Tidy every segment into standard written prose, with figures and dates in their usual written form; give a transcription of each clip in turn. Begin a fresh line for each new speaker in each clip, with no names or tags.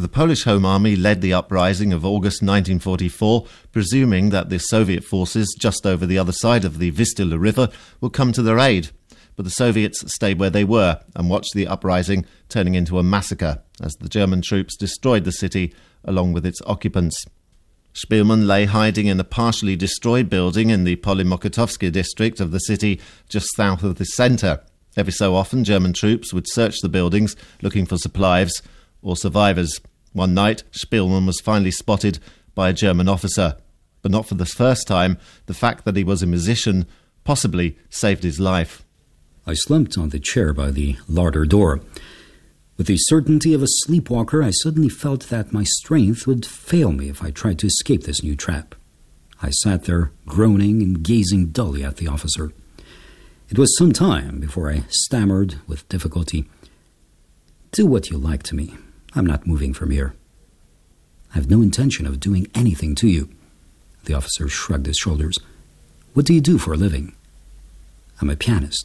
The Polish Home Army led the uprising of August 1944, presuming that the Soviet forces just over the other side of the Vistula River would come to their aid. But the Soviets stayed where they were and watched the uprising turning into a massacre as the German troops destroyed the city along with its occupants. Spielmann lay hiding in a partially destroyed building in the Poly-Mokotovsky district of the city just south of the centre. Every so often, German troops would search the buildings looking for supplies or survivors. One night, Spielmann was finally spotted by a German officer. But not for the first time, the fact that he was a musician possibly saved his life.
I slumped on the chair by the larder door. With the certainty of a sleepwalker, I suddenly felt that my strength would fail me if I tried to escape this new trap. I sat there, groaning and gazing dully at the officer. It was some time before I stammered with difficulty, "Do what you like to me. I'm not moving from here." "I have no intention of doing anything to you." The officer shrugged his shoulders. "What do you do for a living?" "I'm a pianist."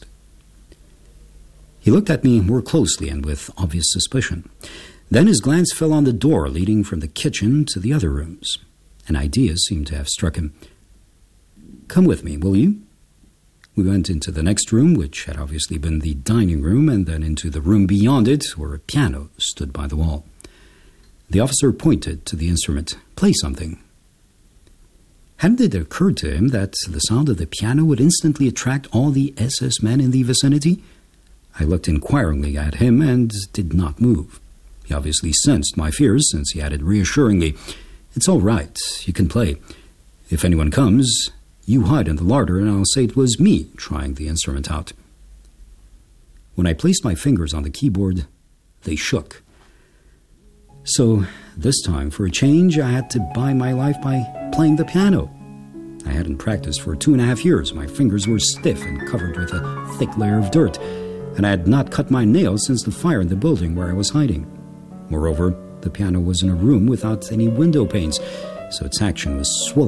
He looked at me more closely and with obvious suspicion. Then his glance fell on the door leading from the kitchen to the other rooms. An idea seemed to have struck him. "Come with me, will you?" We went into the next room, which had obviously been the dining room, and then into the room beyond it, where a piano stood by the wall. The officer pointed to the instrument. "Play something." Hadn't it occurred to him that the sound of the piano would instantly attract all the SS men in the vicinity? I looked inquiringly at him and did not move. He obviously sensed my fears, since he added reassuringly, "It's all right, you can play. If anyone comes, you hide in the larder and I'll say it was me trying the instrument out." When I placed my fingers on the keyboard, they shook. So this time, for a change, I had to buy my life by playing the piano. I hadn't practiced for 2.5 years. My fingers were stiff and covered with a thick layer of dirt, and I had not cut my nails since the fire in the building where I was hiding. Moreover, the piano was in a room without any window panes, so its action was swollen.